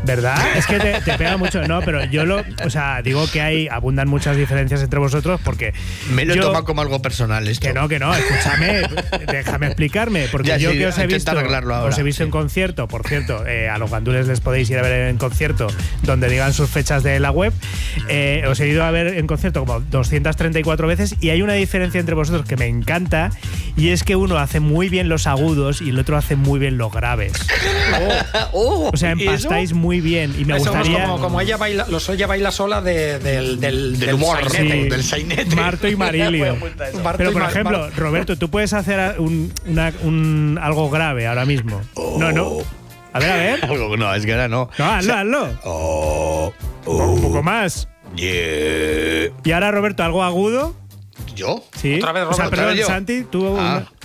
¿Verdad? Es que te pega mucho. No, pero yo digo que abundan muchas diferencias entre vosotros porque me lo he tomado como algo personal esto. Que no, escúchame, déjame explicarme, porque ya, yo sí, que os he visto en concierto, por cierto, a los gandules les podéis ir a ver en concierto donde digan sus fechas de la web. Os he ido a ver en concierto como 234 veces y hay una diferencia entre vosotros que me encanta y es que uno hace muy bien los agudos y el otro hace muy bien los graves. O sea, empastáis muy bien y me gustaría como ella baila sola del humor, sainete, sí, del sainete. Marto y Marilio. Pero por ejemplo, Roberto, tú puedes hacer algo grave ahora mismo. No. A ver. No, es que ahora no. No, hazlo. Un poco más. Yeah. Y ahora, Roberto, algo agudo. ¿Yo? Sí. Otra vez, Roberto. Perdón, Santi, tú.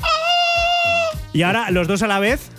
Y ahora, los dos a la vez.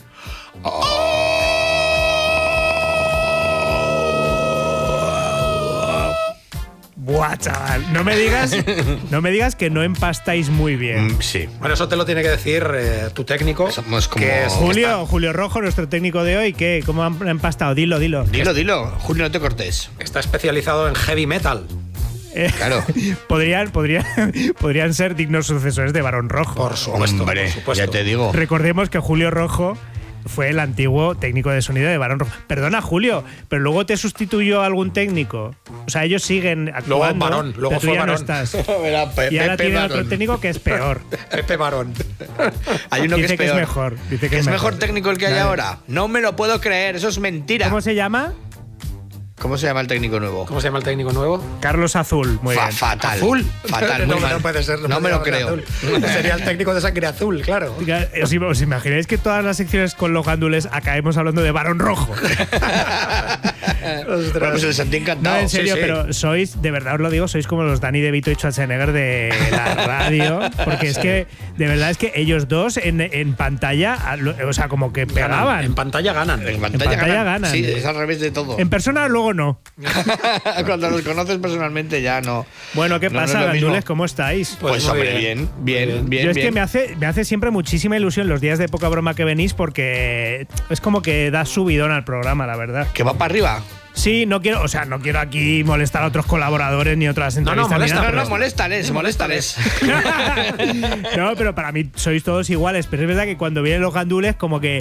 Buah, chaval. No me digas que no empastáis muy bien. Sí. Bueno, eso te lo tiene que decir tu técnico. Somos como que es Julio Rojo, nuestro técnico de hoy. ¿Qué? ¿Cómo han empastado? Dilo. Dilo. Julio, no te cortes. Está especializado en heavy metal. Claro. podrían ser dignos sucesores de Barón Rojo. Por supuesto. Hombre, por supuesto. ya te digo. Recordemos que Julio Rojo fue el antiguo técnico de sonido de Barón Rojo. Perdona, Julio, pero luego te sustituyó algún técnico. O sea, ellos siguen actuando. Luego fue Barón. No estás. Y ahora tiene otro técnico que es peor. Pepe Barón. Hay uno dice que es peor. Dice que es mejor técnico el que hay ahora. No me lo puedo creer, eso es mentira. ¿Cómo se llama? ¿Cómo se llama el técnico nuevo? ¿Cómo se llama el técnico nuevo? Carlos Azul. Muy bien. Fatal. ¿Azul? Fatal, muy mal. No puede ser. No me lo creo. Sería el técnico de sangre azul, claro. ¿Os imagináis que todas las secciones con los gándules acabemos hablando de Barón Rojo? Bueno, pues el Santi encantado. No, en serio, sí. pero sois, de verdad os lo digo, sois como los Danny DeVito y Schwarzenegger de la radio, porque es que, de verdad, es que ellos dos en pantalla, o sea, como que pegaban. En pantalla ganan. En pantalla ganan. Sí, es al revés de todo. En persona luego no. Cuando los conoces personalmente ya no. Bueno, ¿qué pasa, gandules? ¿Cómo estáis? Pues hombre, bien. Yo es que me hace siempre muchísima ilusión los días de poca broma que venís porque es como que da subidón al programa, la verdad. Que va para arriba. Sí, no quiero aquí molestar a otros colaboradores ni otras entrevistas. Moléstales. No, pero para mí sois todos iguales. Pero es verdad que cuando vienen los gandules, como que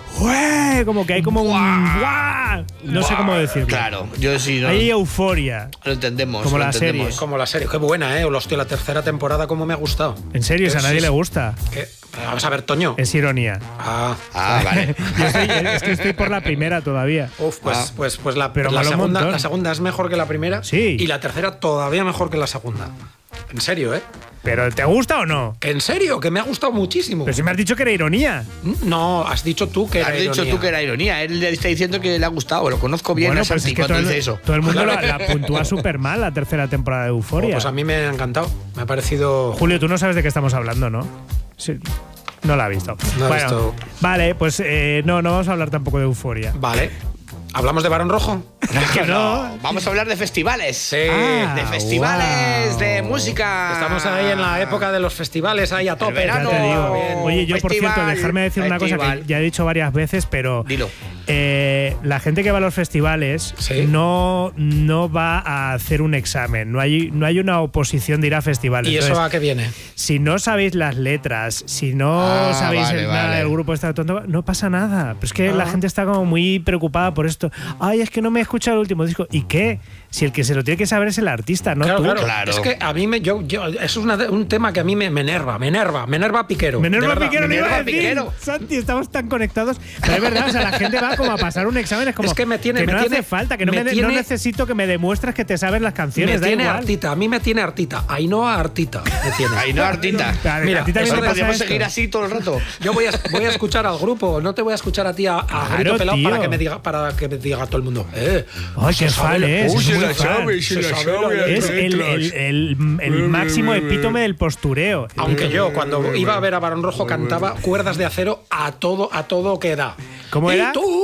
hay como un ¡guau! No sé cómo decirlo. Claro, yo sí. No, hay euforia. Lo entendemos. Como lo la entendemos. serie. Como la serie. Qué buena, Hostia, la tercera temporada, cómo me ha gustado. En serio, a nadie le gusta. ¿Qué? Vamos a ver, Toño. Es ironía. Vale. Es que estoy por la primera todavía. Pues la segunda es mejor que la primera. Sí. Y la tercera todavía mejor que la segunda. En serio, ¿eh? ¿Pero te gusta o no? En serio, que me ha gustado muchísimo. Pero si me has dicho que era ironía. No, has dicho tú que era ironía. Has dicho tú que era ironía. Él le está diciendo que le ha gustado. Lo conozco bien. Bueno, a Santi, pues es que cuando dice eso. Todo el mundo la puntúa súper mal, la tercera temporada de Euforia. Pues a mí me ha encantado. Me ha parecido... Julio, tú no sabes de qué estamos hablando, ¿no? Sí. No la ha visto. No he visto. Vale, pues no vamos a hablar tampoco de Euforia. Vale. ¿Hablamos de Barón Rojo? Que no. Vamos a hablar de festivales. Sí. De festivales, de música. Estamos ahí en la época de los festivales, ahí a tope. El verano. Ya te digo. Bien. Oye, yo Festival, por cierto, dejarme decir una cosa que ya he dicho varias veces, pero Dilo. La gente que va a los festivales no va a hacer un examen, no hay una oposición de ir a festivales. ¿Y entonces, eso a qué viene? Si no sabéis las letras, si no sabéis nada del grupo está tonto, no pasa nada. Pero es que la gente está como muy preocupada por esto. Ay, es que no me he escuchado el último disco. ¿Y qué? Si el que se lo tiene que saber es el artista, no tú. Claro. Es que a mí eso es un tema que a mí me enerva Piquero. Me enerva Piquero, me no iba a enerva decir. Piquero. Santi, estamos tan conectados. Pero es verdad, o sea, la gente va como a pasar un examen, es como Es que no hace falta, que no necesito que me demuestres que te sabes las canciones. Me tiene igual. hartita, a mí me tiene hartita. Ainhoa hartita me tiene. Ainhoa hartita. Mira, a ti también Eso te pasa podríamos esto. seguir así todo el rato. Yo voy a escuchar al grupo, no te voy a escuchar a ti a grito pelado tío. para que me diga todo el mundo. Ay, qué fan es. Uy, Es se muy la fan. sabe, se la sabe. Es el máximo epítome del postureo. Aunque yo, cuando iba a ver a Barón Rojo, cantaba Cuerdas de Acero a todo que da. ¿Cómo era? Y tú